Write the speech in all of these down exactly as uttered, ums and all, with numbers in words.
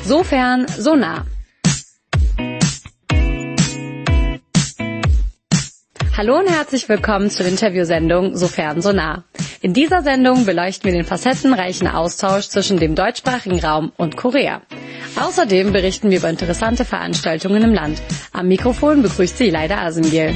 So fern, so nah. Hallo und herzlich willkommen zur Interviewsendung So fern, so nah. In dieser Sendung beleuchten wir den facettenreichen Austausch zwischen dem deutschsprachigen Raum und Korea. Außerdem berichten wir über interessante Veranstaltungen im Land. Am Mikrofon begrüßt Sie Leila Asengil.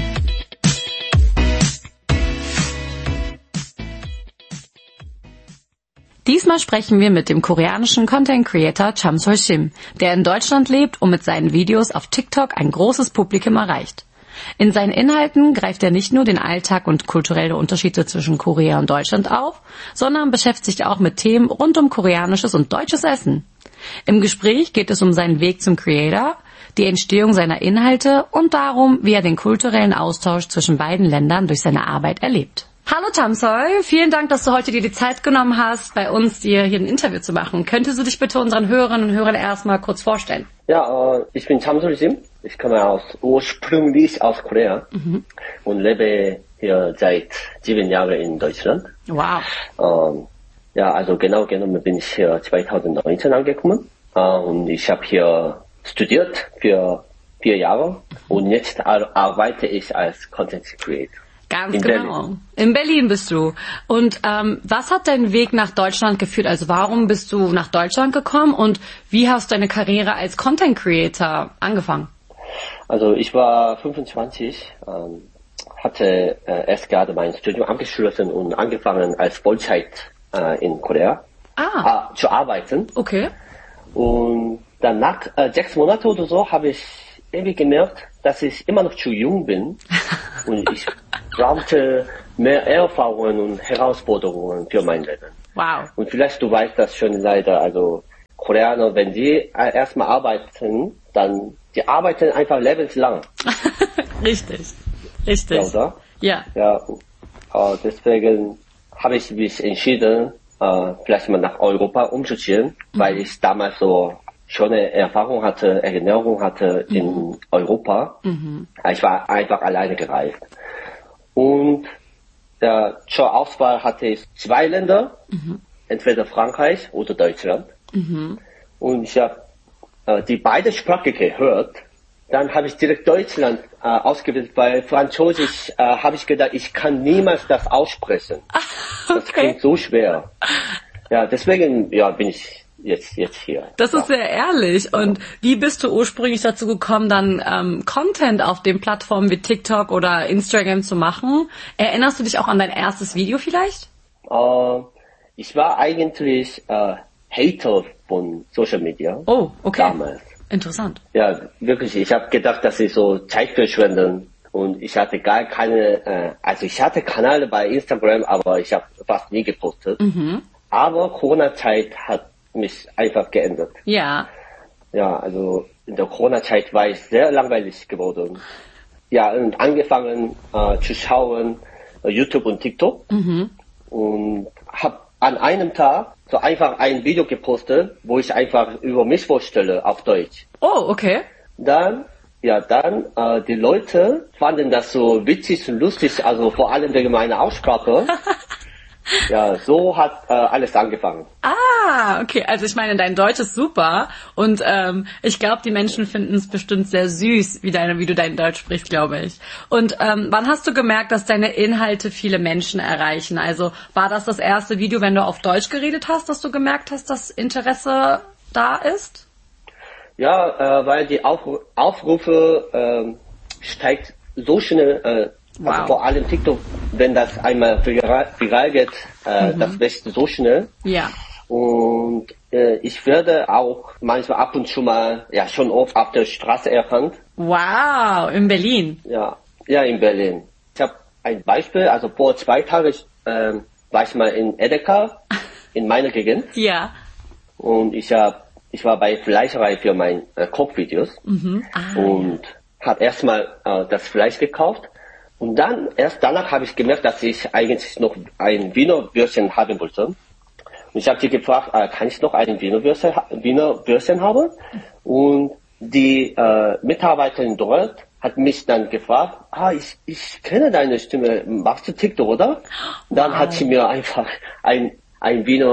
Diesmal sprechen wir mit dem koreanischen Content Creator Cham Sol-Shim, der in Deutschland lebt und mit seinen Videos auf TikTok ein großes Publikum erreicht. In seinen Inhalten greift er nicht nur den Alltag und kulturelle Unterschiede zwischen Korea und Deutschland auf, sondern beschäftigt sich auch mit Themen rund um koreanisches und deutsches Essen. Im Gespräch geht es um seinen Weg zum Creator, die Entstehung seiner Inhalte und darum, wie er den kulturellen Austausch zwischen beiden Ländern durch seine Arbeit erlebt. Hallo Chamsol, vielen Dank, dass du heute dir die Zeit genommen hast, bei uns dir hier ein Interview zu machen. Könntest du dich bitte unseren Hörerinnen und Hörern erstmal kurz vorstellen? Ja, äh, ich bin Cham Sol-Shim. Ich komme aus, ursprünglich aus Korea mhm. und lebe hier seit sieben Jahren in Deutschland. Wow. Ähm, ja, also genau genommen bin ich hier zweitausendneunzehn angekommen. Äh, und ich habe hier studiert für vier Jahre und jetzt ar- arbeite ich als Content Creator. Ganz in genau. Berlin. In Berlin bist du. Und ähm, was hat deinen Weg nach Deutschland geführt? Also warum bist du nach Deutschland gekommen und wie hast du deine Karriere als Content Creator angefangen? Also ich war fünfundzwanzig, ähm, hatte äh, erst gerade mein Studium abgeschlossen und angefangen als Vollzeit äh, in Korea ah. äh, zu arbeiten. Okay. Und dann nach äh, sechs Monaten oder so habe ich irgendwie gemerkt, dass ich immer noch zu jung bin und ich brauchte mehr Erfahrungen und Herausforderungen für mein Leben. Wow. Und vielleicht du weißt das schon leider, also Koreaner, wenn sie äh, erstmal arbeiten, dann die arbeiten einfach lebenslang. Richtig, richtig. Ja, oder? Ja. Ja, äh, deswegen habe ich mich entschieden, äh, vielleicht mal nach Europa umzuziehen, mhm. weil ich damals so schon eine Erfahrung hatte, Erinnerung hatte mhm. in Europa. Mhm. Ich war einfach alleine gereist. Und äh, zur Auswahl hatte ich zwei Länder, mhm. entweder Frankreich oder Deutschland. Mhm. Und ich habe äh, die beide Sprachen gehört. Dann habe ich direkt Deutschland äh, ausgewählt, weil Französisch äh, habe ich gedacht, ich kann niemals das aussprechen. Okay. Das klingt so schwer. Ja, deswegen ja, bin ich jetzt jetzt hier. Das ist ja. sehr ehrlich. Und wie bist du ursprünglich dazu gekommen, dann ähm, Content auf den Plattformen wie TikTok oder Instagram zu machen? Erinnerst du dich auch an dein erstes Video vielleicht? Äh, ich war eigentlich äh, Hater von Social Media. Oh, okay. Damals. Interessant. Ja, wirklich. Ich habe gedacht, dass ich so Zeit verschwenden und ich hatte gar keine, äh, also ich hatte Kanäle bei Instagram, aber ich habe fast nie gepostet. Mhm. Aber Corona-Zeit hat mich einfach geändert. Ja. Ja, also in der Corona-Zeit war ich sehr langweilig geworden. Ja, und angefangen äh, zu schauen äh, YouTube und TikTok mhm. und habe an einem Tag so einfach ein Video gepostet, wo ich einfach über mich vorstelle auf Deutsch. Oh, okay. Dann, ja, dann äh, die Leute fanden das so witzig und lustig, also vor allem wegen meiner Aussprache. Ja, so hat äh, alles angefangen. Ah, okay. Also ich meine, dein Deutsch ist super und ähm, ich glaube, die Menschen finden es bestimmt sehr süß, wie, deine, wie du dein Deutsch sprichst, glaube ich. Und ähm, wann hast du gemerkt, dass deine Inhalte viele Menschen erreichen? Also war das das erste Video, wenn du auf Deutsch geredet hast, dass du gemerkt hast, dass Interesse da ist? Ja, äh, weil die Aufru- Aufrufe äh, steigt so schnell. Äh, Wow. Also vor allem TikTok, wenn das einmal viral, viral geht, äh, mhm. das wächst so schnell. Ja. Und äh, ich werde auch manchmal ab und zu mal, ja schon oft auf der Straße erkannt. Wow, in Berlin. Ja, ja in Berlin. Ich habe ein Beispiel, also vor zwei Tagen äh, war ich mal in Edeka, in meiner Gegend. Ja. Und ich hab, ich war bei Fleischerei für meine äh, Kochvideos mhm. ah, und ja. habe erstmal äh, das Fleisch gekauft. Und dann, erst danach habe ich gemerkt, dass ich eigentlich noch ein Wiener Würstchen haben wollte. Und ich habe sie gefragt, äh, kann ich noch ein Wiener Würstchen, Wiener Würstchen haben? Und die äh, Mitarbeiterin dort hat mich dann gefragt, ah, ich, ich kenne deine Stimme, machst du TikTok, oder? Und dann wow. hat sie mir einfach ein, ein Wiener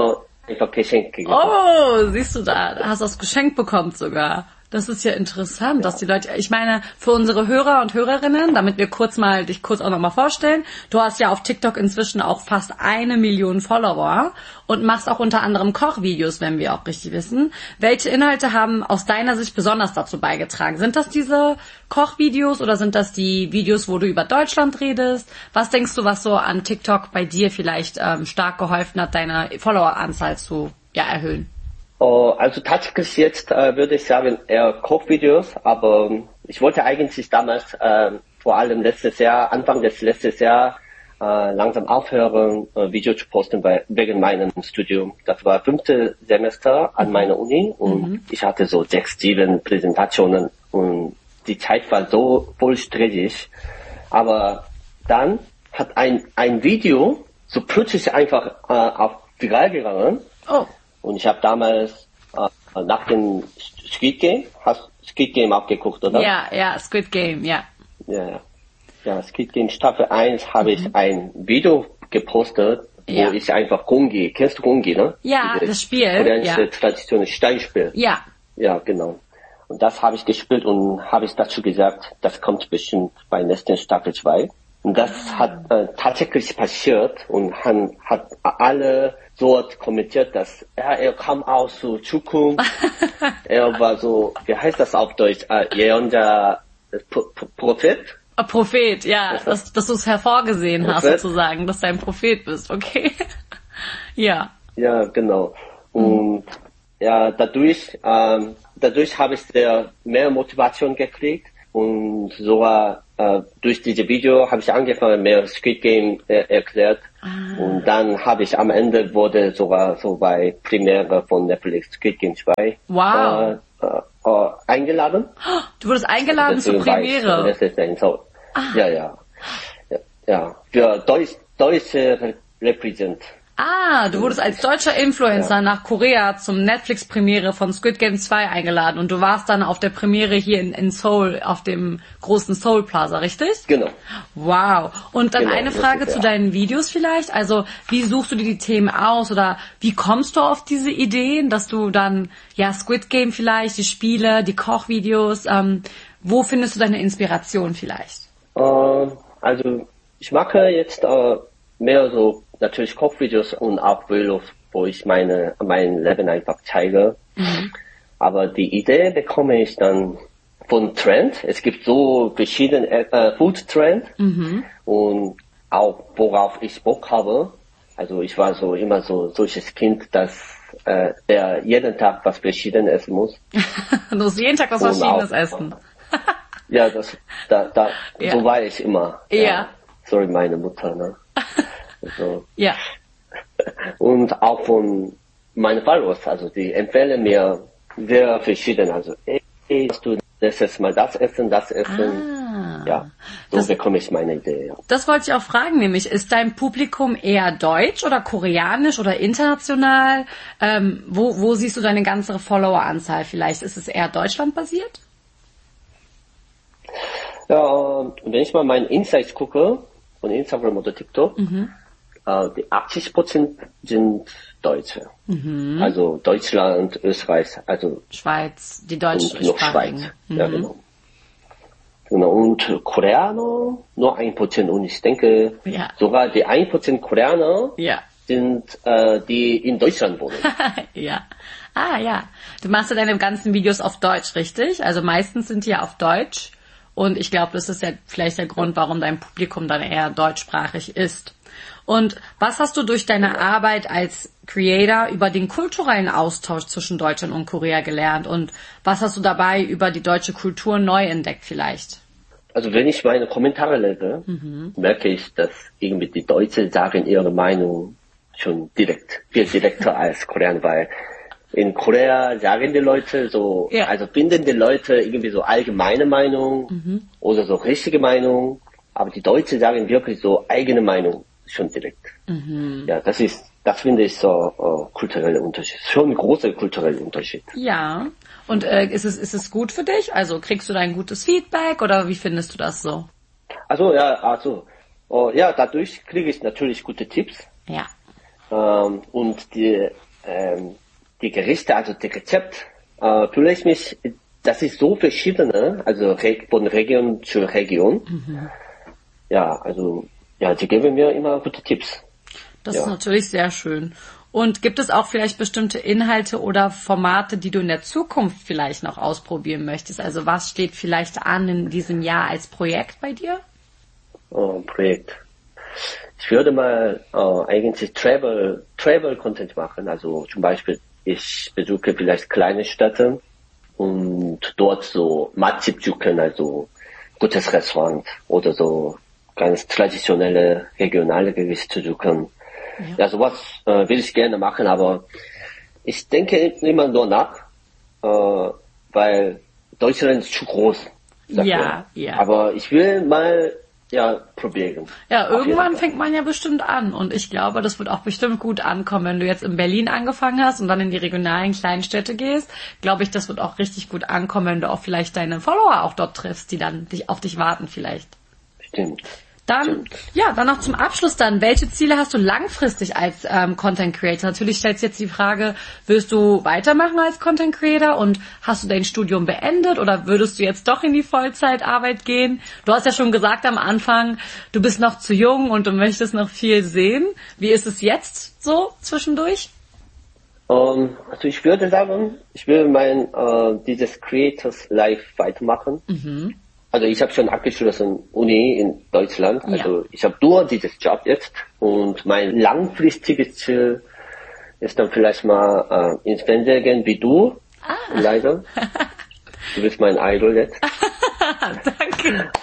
einfach Geschenk gegeben. Oh, siehst du da, da hast du das Geschenk bekommen sogar. Das ist ja interessant, ja. dass die Leute, ich meine, für unsere Hörer und Hörerinnen, damit wir kurz mal, dich kurz auch nochmal vorstellen, du hast ja auf TikTok inzwischen auch fast eine Million Follower und machst auch unter anderem Kochvideos, wenn wir auch richtig wissen. Welche Inhalte haben aus deiner Sicht besonders dazu beigetragen? Sind das diese Kochvideos oder sind das die Videos, wo du über Deutschland redest? Was denkst du, was so an TikTok bei dir vielleicht ähm, stark geholfen hat, deine Followeranzahl zu ja, erhöhen? Also tatsächlich jetzt äh, würde ich sagen eher Kochvideos, aber ich wollte eigentlich damals äh, vor allem letztes Jahr, Anfang des letztes Jahr äh, langsam aufhören, äh, Video zu posten bei, wegen meinem Studium. Das war fünfte Semester an meiner Uni und mhm. ich hatte so sechs, sieben Präsentationen und die Zeit war so voll stressig. Aber dann hat ein ein Video so plötzlich einfach äh, auf viral gegangen. Oh. Und ich habe damals äh, nach dem Squid Game, hast Squid Game auch geguckt, oder? Ja, ja, Squid Game, ja. Ja, ja, Squid Game Staffel eins habe mhm. ich ein Video gepostet, ja. wo ich einfach Gongi, kennst du Gongi, ne? Ja, Diese das Spiel. Koreanische ja. Tradition, Steinspiel. Ja. Ja, genau. Und das habe ich gespielt und habe ich dazu gesagt, das kommt bestimmt bei nächsten Staffel zwei. Und das ah. hat äh, tatsächlich passiert und han, hat alle dort kommentiert, dass ja, er kam aus so Zukunft. Er war so, wie heißt das auf Deutsch? Äh, Jeonja Pro, Pro, Prophet? A Prophet, ja, das dass, dass du es hervorgesehen Prophet? hast sozusagen, dass du ein Prophet bist, okay? ja. Ja, genau. Und mhm. ja, dadurch, ähm, dadurch habe ich sehr mehr Motivation gekriegt. Und sogar äh, durch diese Video habe ich angefangen, mehr Squid Game äh, erklärt. Ah. Und dann habe ich am Ende wurde sogar so bei Premiere von Netflix Squid Game zwei wow. äh, äh, eingeladen. Du wurdest eingeladen zur Premiere? Ich, das ist ein so. ah. ja, ja, ja, ja, für Deutsch, deutsche Repräsent. Ah, du wurdest als deutscher Influencer ja. nach Korea zum Netflix-Premiere von Squid Game zwei eingeladen und du warst dann auf der Premiere hier in, in Seoul, auf dem großen Seoul Plaza, richtig? Genau. Wow. Und dann genau, eine Frage ist, zu ja. deinen Videos vielleicht. Also, wie suchst du dir die Themen aus oder wie kommst du auf diese Ideen, dass du dann, ja, Squid Game vielleicht, die Spiele, die Kochvideos, ähm, wo findest du deine Inspiration vielleicht? Uh, also, ich mache jetzt uh, mehr so natürlich Kochvideos und auch Vlogs, wo ich meine, mein Leben einfach zeige. Mhm. Aber die Idee bekomme ich dann von Trend. Es gibt so verschiedene äh, Food Trend mhm. und auch worauf ich Bock habe. Also ich war so immer so solches Kind, dass äh, der jeden Tag was Verschiedenes essen muss. Du musst jeden Tag was und Verschiedenes auch, essen. ja, das, da, da, ja. so war ich immer. Ja. ja. Sorry, meine Mutter, ne? So. Ja. Und auch von meinen Followers, also die empfehlen mir sehr verschieden, also ey, du letztes Mal das essen, das essen. Ah, ja, so das, bekomme ich meine Idee. Ja. Das wollte ich auch fragen, nämlich, ist dein Publikum eher deutsch oder koreanisch oder international? Ähm, wo, wo siehst du deine ganze Followeranzahl vielleicht? Ist es eher deutschlandbasiert? Ja, und wenn ich mal meinen Insights gucke, von Instagram oder TikTok, mhm. die achtzig Prozent sind Deutsche. Mhm. Also Deutschland, Österreich, also Schweiz, die Deutsche und noch Schweiz. Mhm. Ja, genau. Genau. Und Koreaner nur ein Prozent. Und ich denke, ja. sogar die ein Prozent Koreaner ja. sind äh, die in Deutschland wohnen. ja. Ah, ja. Du machst ja deine ganzen Videos auf Deutsch, richtig? Also meistens sind die ja auf Deutsch. Und ich glaube, das ist ja vielleicht der Grund, warum dein Publikum dann eher deutschsprachig ist. Und was hast du durch deine Arbeit als Creator über den kulturellen Austausch zwischen Deutschland und Korea gelernt? Und was hast du dabei über die deutsche Kultur neu entdeckt vielleicht? Also wenn ich meine Kommentare lese, mhm. merke ich, dass irgendwie die Deutschen sagen ihre Meinung schon direkt, viel direkter als Koreaner, weil in Korea sagen die Leute so, ja. also finden die Leute irgendwie so allgemeine Meinung mhm. oder so richtige Meinung, aber die Deutschen sagen wirklich so eigene Meinung schon direkt. Mhm. Ja, das ist, das finde ich so uh, kultureller Unterschied, schon ein großer kultureller Unterschied. Ja, und äh, ist es ist es gut für dich? Also kriegst du da ein gutes Feedback oder wie findest du das so? Also ja, also oh, ja, dadurch kriege ich natürlich gute Tipps. Ja. Ähm, und die ähm, die Gerichte, also die Rezept, äh, fühle ich mich, das ist so verschiedene, also Re- von Region zu Region. Mhm. Ja, also, ja, die geben mir immer gute Tipps. Das ja. ist natürlich sehr schön. Und gibt es auch vielleicht bestimmte Inhalte oder Formate, die du in der Zukunft vielleicht noch ausprobieren möchtest? Also was steht vielleicht an in diesem Jahr als Projekt bei dir? Oh, Projekt. Ich würde mal äh, eigentlich Travel, Travel Content machen. Also zum Beispiel, ich besuche vielleicht kleine Städte und dort so Matzip suchen, also gutes Restaurant oder so ganz traditionelle regionale Gerichte suchen. Ja, ja sowas äh, will ich gerne machen, aber ich denke immer nur nach, äh, weil Deutschland ist zu groß. Ja, ja. Aber ich will mal ja probieren. Ja, irgendwann fängt man ja bestimmt an und ich glaube, das wird auch bestimmt gut ankommen, wenn du jetzt in Berlin angefangen hast und dann in die regionalen kleinen Städte gehst. Glaube ich, das wird auch richtig gut ankommen, wenn du auch vielleicht deine Follower auch dort triffst, die dann dich auf dich warten vielleicht. Stimmt. Dann, Stimmt. ja, dann noch zum Abschluss dann. Welche Ziele hast du langfristig als ähm, Content Creator? Natürlich stellt sich jetzt die Frage, willst du weitermachen als Content Creator und hast du dein Studium beendet oder würdest du jetzt doch in die Vollzeitarbeit gehen? Du hast ja schon gesagt am Anfang, du bist noch zu jung und du möchtest noch viel sehen. Wie ist es jetzt so zwischendurch? Um, also ich würde sagen, ich will mein äh, dieses Creators Life weitermachen. Mhm. Also ich habe schon abgeschlossen Uni in Deutschland. Also ja. Ich habe nur dieses Job jetzt und mein langfristiges Ziel ist dann vielleicht mal äh, ins Fernsehen gehen wie du. Ah. Leider. Du bist mein Idol jetzt. Danke.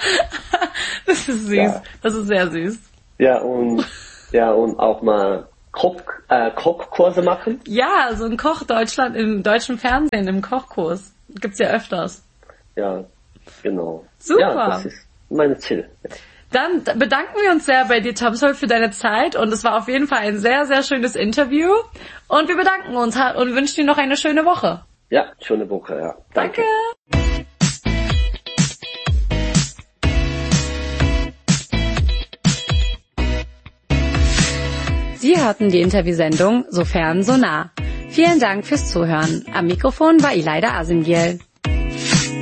Das ist süß. Ja. Das ist sehr süß. Ja und ja und auch mal Koch, äh, Kochkurse machen. Ja, so ein Koch Deutschland im deutschen Fernsehen im Kochkurs gibt's ja öfters. Ja. Genau. Super. Ja, das ist mein Ziel. Ja. Dann bedanken wir uns sehr bei dir, Tamsol, für deine Zeit und es war auf jeden Fall ein sehr, sehr schönes Interview und wir bedanken uns und wünschen dir noch eine schöne Woche. Ja, schöne Woche, ja. Danke. Danke. Sie hörten die Interviewsendung So fern, so nah. Vielen Dank fürs Zuhören. Am Mikrofon war Ileida Asimgiel.